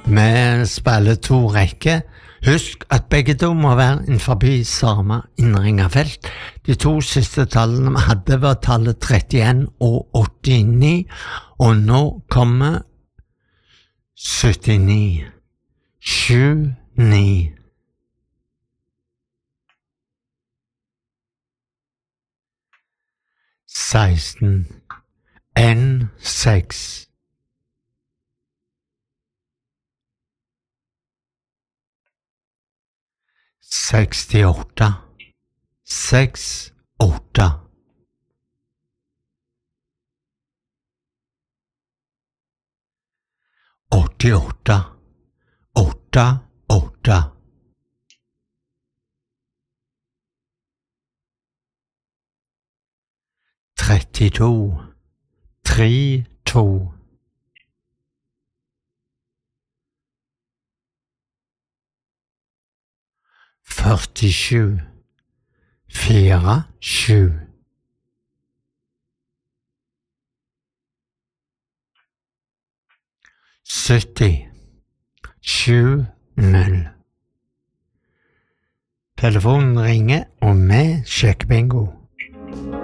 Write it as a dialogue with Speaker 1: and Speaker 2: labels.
Speaker 1: Vi spiller 2 rekker. Husk at begge to må være innenfor samme innringerfelt. De 2 siste tallene vi hadde var tallet 31 og 89, og nå kommer 79, 79. 16, 6. 68, 6, 8. 88, 8, 8. 32, 3, 2. 47, 4, 7. 70, 7, 0. Telefonen ringer, og vi sjekker bingo.